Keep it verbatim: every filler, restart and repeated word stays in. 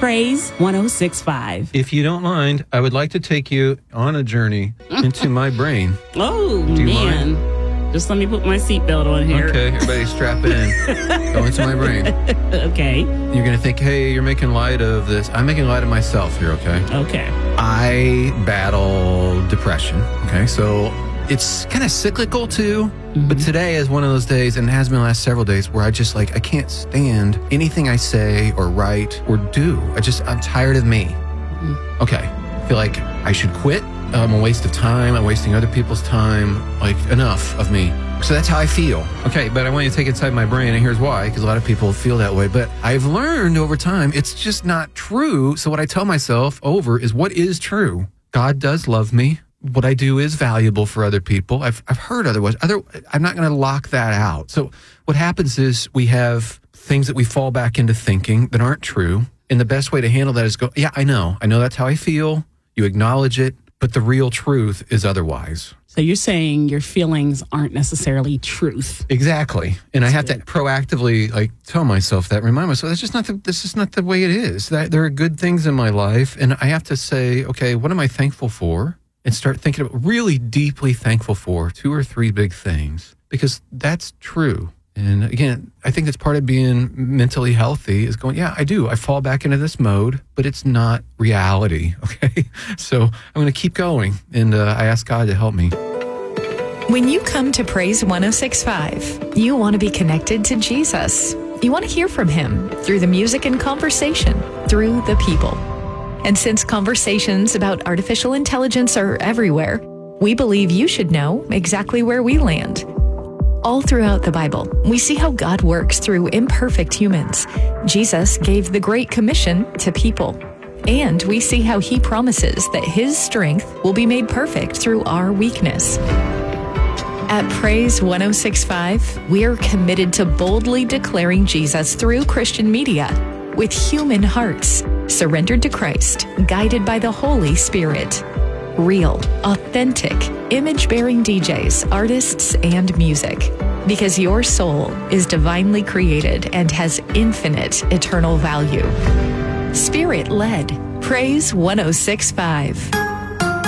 Praise ten sixty-five. If you don't mind, I would like to take you on a journey into my brain. Oh, Do you man. mind? Just let me put my seatbelt on here. Okay, everybody strap in. Go into my brain. Okay. You're going to think, hey, you're making light of this. I'm making light of myself here, okay? Okay. I battle depression, okay? So it's kind of cyclical too, mm-hmm. but today is one of those days, and it has been the last several days, where I just like, I can't stand anything I say or write or do. I just, I'm tired of me. Mm-hmm. Okay. I feel like I should quit. I'm a waste of time. I'm wasting other people's time. Like, enough of me. So that's how I feel. Okay, but I want you to take it inside my brain, and here's why, because a lot of people feel that way. But I've learned over time, it's just not true. So what I tell myself over is what is true. God does love me. What I do is valuable for other people. I've I've heard otherwise. Other, I'm not going to lock that out. So what happens is we have things that we fall back into thinking that aren't true. And the best way to handle that is go, yeah, I know. I know that's how I feel. You acknowledge it. But the real truth is otherwise. So you're saying your feelings aren't necessarily truth. Exactly. And That's I have good. to proactively like tell myself that, remind myself, that's just not the, this is not the way it is. That there are good things in my life. And I have to say, okay, what am I thankful for? And start thinking about really deeply thankful for two or three big things, because that's true. And again, I think that's part of being mentally healthy is going, yeah, I do. I fall back into this mode, but it's not reality. Okay. So I'm going to keep going. And uh, I ask God to help me. When you come to Praise ten sixty-five, you want to be connected to Jesus. You want to hear from him through the music and conversation, through the people. And since conversations about artificial intelligence are everywhere, we believe you should know exactly where we land. All throughout the Bible, we see how God works through imperfect humans. Jesus gave the Great Commission to people. And we see how he promises that his strength will be made perfect through our weakness. At Praise ten sixty-five, we are committed to boldly declaring Jesus through Christian media with human hearts, surrendered to Christ, guided by the Holy Spirit. Real, authentic, image-bearing D Js, artists, and music. Because your soul is divinely created and has infinite eternal value. Spirit-led. Praise ten sixty-five.